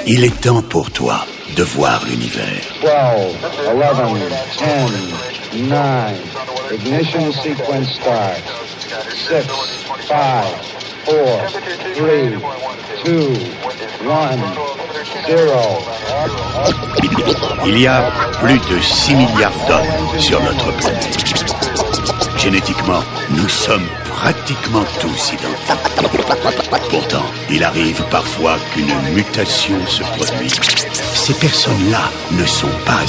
Il est temps pour toi de voir l'univers. 12, 11, 10, 9, ignition sequence start. 6, 5, 4, 3, 2, 1, 0. Il y a plus de 6 milliards d'hommes sur notre planète. Génétiquement, nous sommes pratiquement tous identiques. Pourtant, il arrive parfois qu'une mutation se produise. Ces personnes-là ne sont pas